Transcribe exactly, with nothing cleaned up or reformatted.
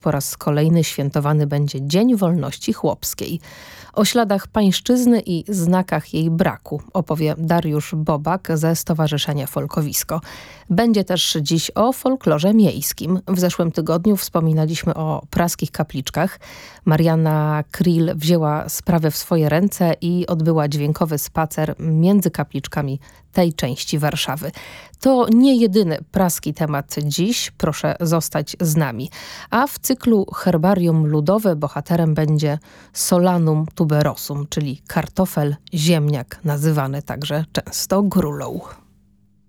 Po raz kolejny świętowany będzie Dzień Wolności Chłopskiej. O śladach pańszczyzny i znakach jej braku opowie Dariusz Bobak ze Stowarzyszenia Folkowisko. Będzie też dziś o folklorze miejskim. W zeszłym tygodniu wspominaliśmy o praskich kapliczkach. Marianna Krill wzięła sprawę w swoje ręce i odbyła dźwiękowy spacer między kapliczkami tej części Warszawy. To nie jedyny praski temat dziś. Proszę zostać z nami. A w cyklu Herbarium Ludowe bohaterem będzie Solanum tuberosum, czyli kartofel ziemniak, nazywany także często grulą.